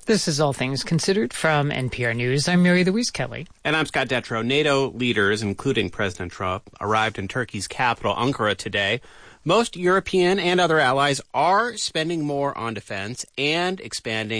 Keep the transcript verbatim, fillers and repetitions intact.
This is All Things Considered from N P R News. I'm Mary Louise Kelly. And I'm Scott Detrow. NATO leaders, including President Trump, arrived in Turkey's capital, Ankara, today. Most European and other allies are spending more on defense and expanding